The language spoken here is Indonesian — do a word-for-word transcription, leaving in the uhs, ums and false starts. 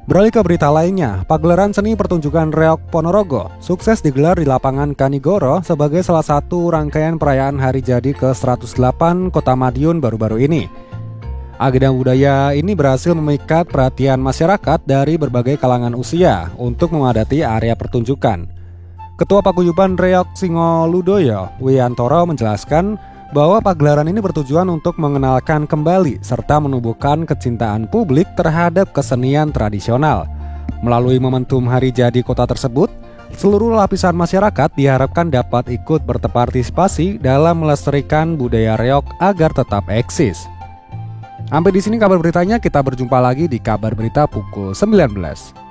Beralih ke berita lainnya, pagelaran seni pertunjukan Reok Ponorogo sukses digelar di lapangan Kanigoro sebagai salah satu rangkaian perayaan hari jadi ke seratus delapan Kota Madiun baru-baru ini. Agenda budaya ini berhasil memikat perhatian masyarakat dari berbagai kalangan usia untuk memadati area pertunjukan. Ketua Paguyuban Reok Singoludoyo, Wiyantoro, menjelaskan bahwa pagelaran ini bertujuan untuk mengenalkan kembali serta menumbuhkan kecintaan publik terhadap kesenian tradisional. Melalui momentum hari jadi kota tersebut, seluruh lapisan masyarakat diharapkan dapat ikut berpartisipasi dalam melestarikan budaya reok agar tetap eksis. Sampai di sini kabar beritanya, kita berjumpa lagi di kabar berita pukul sembilan belas.